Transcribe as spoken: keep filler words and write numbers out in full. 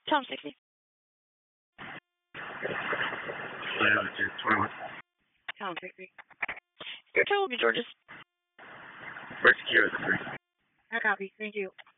Tom sixty. Yeah, it's twenty-one. Tom sixty. Your total will be George's. First Q is three. I copy. Thank you.